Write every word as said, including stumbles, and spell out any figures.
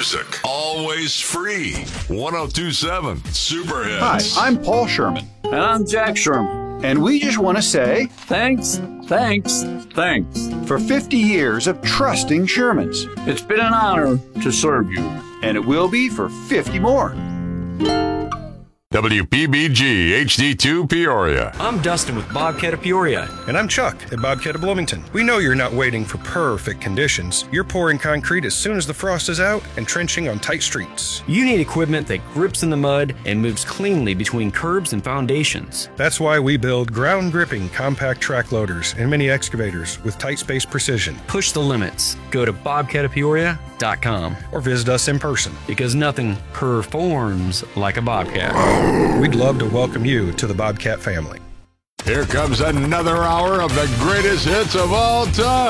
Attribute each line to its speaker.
Speaker 1: music, always free. ten twenty-seven Super Hits.
Speaker 2: Hi, I'm Paul Sherman.
Speaker 3: And I'm Jack Sherman.
Speaker 2: And we just want to say
Speaker 3: thanks, thanks, thanks
Speaker 2: for fifty years of trusting Shermans.
Speaker 3: It's been an honor to serve you.
Speaker 2: And it will be for fifty more.
Speaker 1: W P B G H D two Peoria.
Speaker 4: I'm Dustin with Bobcat of Peoria.
Speaker 5: And I'm Chuck at Bobcat of Bloomington. We know you're not waiting for perfect conditions. You're pouring concrete as soon as the frost is out and trenching on tight streets.
Speaker 4: You need equipment that grips in the mud and moves cleanly between curbs and foundations.
Speaker 5: That's why we build ground-gripping compact track loaders and mini excavators with tight space precision.
Speaker 4: Push the limits. Go to bobcat of peoria dot com
Speaker 5: or visit us in person.
Speaker 4: Because nothing performs like a Bobcat.
Speaker 5: We'd love to welcome you to the Bobcat family.
Speaker 1: Here comes another hour of the greatest hits of all time.